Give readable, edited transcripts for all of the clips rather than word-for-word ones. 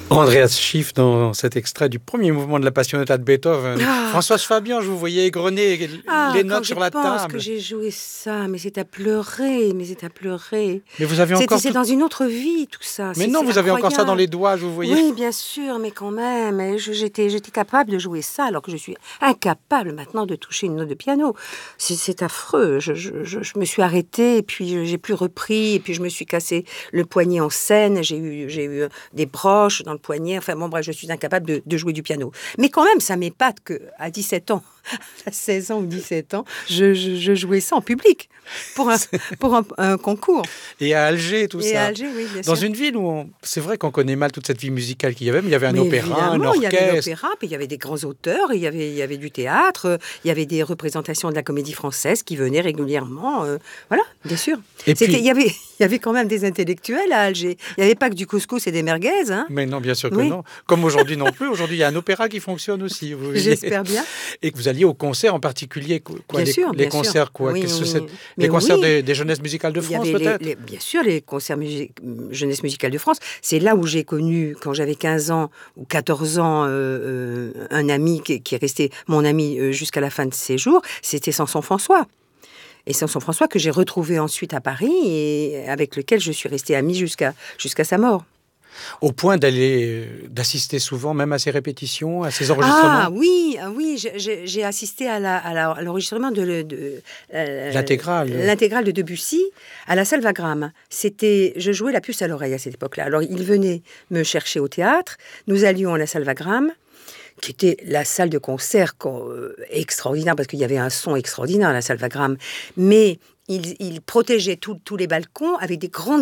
Andreas Schiff dans cet extrait du premier mouvement de la Passionata de Beethoven. Françoise Fabian, je vous voyais égrener les notes sur la table. Je pense que j'ai joué ça, mais c'est à pleurer, Mais vous avez encore... C'est dans une autre vie, tout ça. Mais non, vous avez encore ça dans les doigts, je vous voyais. Oui, bien sûr, mais quand même, j'étais capable de jouer ça, alors que je suis incapable maintenant de toucher une note de piano. C'est affreux. Je me suis arrêtée, et puis j'ai plus repris, et puis je me suis cassé le poignet en scène, j'ai eu des broches dans le poignet, enfin bon bref, je suis incapable de jouer du piano. Mais quand même, ça m'épate qu'à 17 ans, à 16 ans ou 17 ans, je jouais ça en public, pour un concours. Et à Alger, tout ça. Et à Alger, oui, bien sûr. Dans une ville où, c'est vrai qu'on connaît mal toute cette vie musicale qu'il y avait, mais il y avait un opéra, un orchestre. Il y avait l'opéra, puis il y avait des grands auteurs, il y avait du théâtre, il y avait des représentations de la Comédie Française qui venaient régulièrement. Voilà, bien sûr. Et puis, il y avait quand même des intellectuels à Alger. Il n'y avait pas que du couscous et des merguez. Hein. Mais non, bien sûr que non. Comme aujourd'hui non plus. Aujourd'hui, il y a un opéra qui fonctionne aussi. J'espère bien. Et que vous alliez aux concerts en particulier. Quoi, les concerts, quoi. Oui, les concerts des Jeunesses musicales de France, peut-être. Bien sûr, les concerts Jeunesse musicale de France. C'est là où j'ai connu, quand j'avais 15 ans ou 14 ans, un ami qui est resté mon ami jusqu'à la fin de ses jours. C'était Samson François. Et Samson François que j'ai retrouvé ensuite à Paris et avec lequel je suis restée amie jusqu'à sa mort. Au point d'assister souvent même à ces répétitions, à ces enregistrements. Ah oui, j'ai assisté à l'enregistrement de l'intégrale de Debussy à la salle Wagram. Je jouais la puce à l'oreille à cette époque-là. Alors il venait me chercher au théâtre, nous allions à la salle Wagram, qui était la salle de concert extraordinaire, parce qu'il y avait un son extraordinaire à la salle Wagram, mais il protégeait tous les balcons avec des grands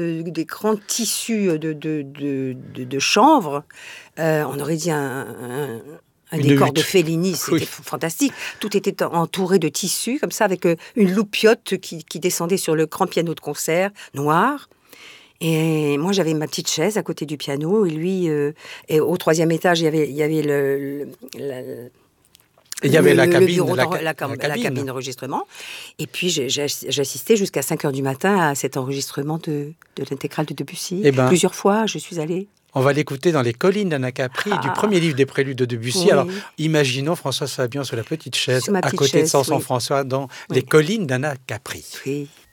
tissus de chanvre. On aurait dit un décor de Fellini, c'était fantastique. Tout était entouré de tissus, comme ça, avec une loupiote qui descendait sur le grand piano de concert, noir. Et moi, j'avais ma petite chaise à côté du piano, et lui, et au 3e étage, il y avait la cabine d'enregistrement. Et puis, j'assistais jusqu'à 5h du matin à cet enregistrement de l'intégrale de Debussy. Plusieurs fois, je suis allée. On va l'écouter dans Les collines d'Anacapri, du premier livre des préludes de Debussy. Oui. Alors, imaginons Françoise Fabian sur la petite chaise, à côté de Samson François, dans Les collines d'Anacapri. Oui.